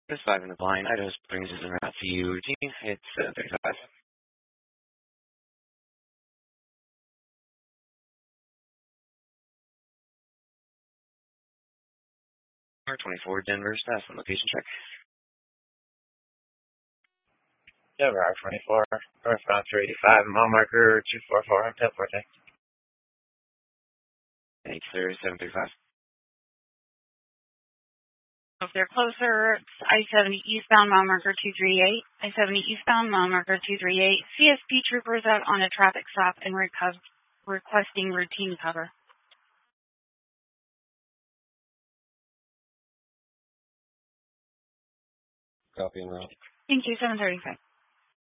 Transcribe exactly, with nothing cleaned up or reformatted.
This five in the blind. Idaho Springs is in route to you. Routine. It's uh, thirty-five. R twenty-four Denver. Staff on location check. Denver R twenty-four. Northbound three eighty-five. Mile marker two four four. Hotel Forte. Thanks, sir. seven thirty-five. If they're closer, I seventy eastbound, mile marker two three eight. I seventy eastbound, mile marker two three eight. C S P troopers out on a traffic stop and reco- requesting routine cover. Copy and route. Thank you, seven thirty-five.